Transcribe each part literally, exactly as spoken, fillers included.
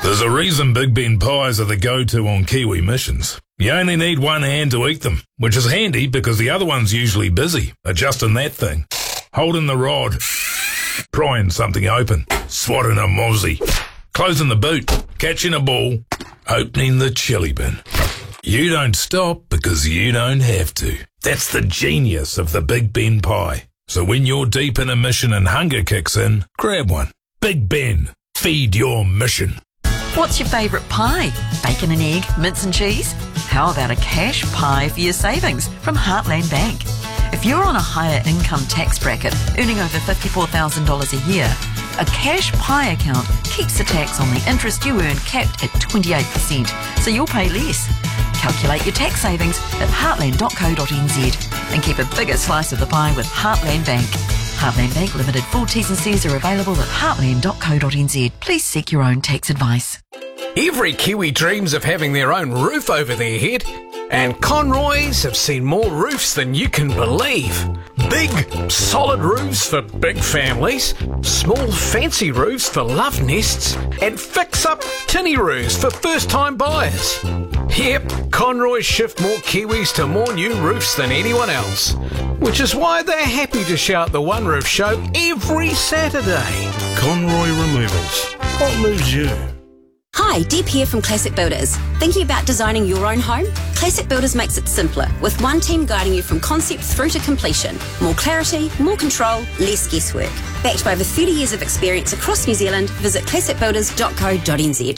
There's a reason Big Ben pies are the go-to on Kiwi missions. You only need one hand to eat them, which is handy because the other one's usually busy adjusting that thing, holding the rod, prying something open, swatting a mozzie, closing the boot, catching a ball, opening the chili bin. You don't stop because you don't have to. That's the genius of the Big Ben pie. So when you're deep in a mission and hunger kicks in, grab one. Big Ben. Feed your mission. What's your favourite pie? Bacon and egg, mince and cheese? How about a cash pie for your savings from Heartland Bank? If you're on a higher income tax bracket, earning over fifty-four thousand dollars a year, a cash pie account keeps the tax on the interest you earn capped at twenty-eight percent, so you'll pay less. Calculate your tax savings at heartland dot co dot n z and keep a bigger slice of the pie with Heartland Bank. Heartland Bank Limited. Full T's and C's are available at heartland dot co dot n z. Please seek your own tax advice. Every Kiwi dreams of having their own roof over their head, and Conroys have seen more roofs than you can believe. Big, solid roofs for big families, small, fancy roofs for love nests, and fix-up tinny roofs for first-time buyers. Yep, Conroys shift more Kiwis to more new roofs than anyone else, which is why they're happy to shout the One Roof Show every Saturday. Conroy Removals. What moves you? Hi, Deb here from Classic Builders. Thinking about designing your own home? Classic Builders makes it simpler, with one team guiding you from concept through to completion. More clarity, more control, less guesswork. Backed by over thirty years of experience across New Zealand, visit classic builders dot co dot n z.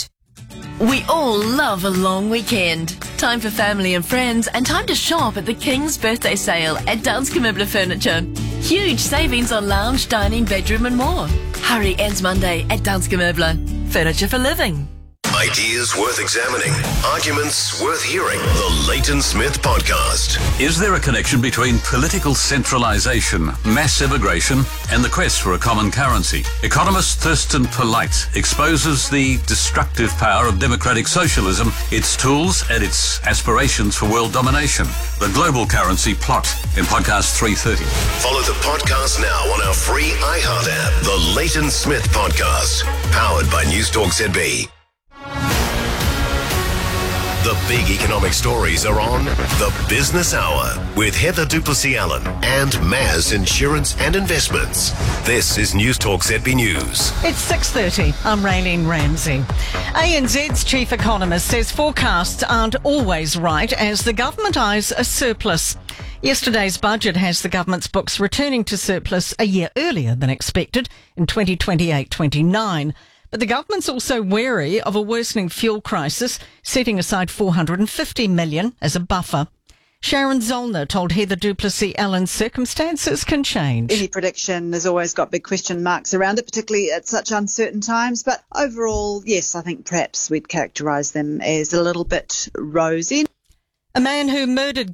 We all love a long weekend. Time for family and friends, and time to shop at the King's Birthday Sale at Danske Möbler Furniture. Huge savings on lounge, dining, bedroom and more. Hurry, ends Monday at Danske Möbler. Furniture for living. Ideas worth examining. Arguments worth hearing. The Leighton Smith Podcast. Is there a connection between political centralisation, mass immigration, and the quest for a common currency? Economist Thurston Polite exposes the destructive power of democratic socialism, its tools, and its aspirations for world domination. The global currency plot in podcast three thirty. Follow the podcast now on our free iHeart app. The Leighton Smith Podcast. Powered by Newstalk Z B. The big economic stories are on The Business Hour with Heather Duplessis-Allen and Maz Insurance and Investments. This is Newstalk Z B News. It's six thirty. I'm Raylene Ramsey. A N Z's chief economist says forecasts aren't always right as the government eyes a surplus. Yesterday's budget has the government's books returning to surplus a year earlier than expected in twenty twenty-eight twenty-nine. But the government's also wary of a worsening fuel crisis, setting aside four hundred fifty million dollars as a buffer. Sharon Zollner told Heather Duplessis-Allen circumstances can change. Any prediction has always got big question marks around it, particularly at such uncertain times. But overall, yes, I think perhaps we'd characterise them as a little bit rosy. A man who murdered